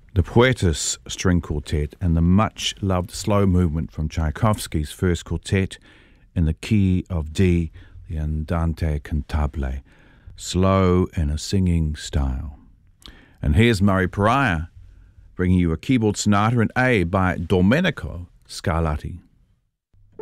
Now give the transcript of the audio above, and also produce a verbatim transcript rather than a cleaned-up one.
the Poetis String Quartet and the much-loved slow movement from Tchaikovsky's first quartet in the key of D, the Andante Cantabile, slow in a singing style. And here's Murray Pariah bringing you a keyboard sonata in A by Domenico Scarlatti.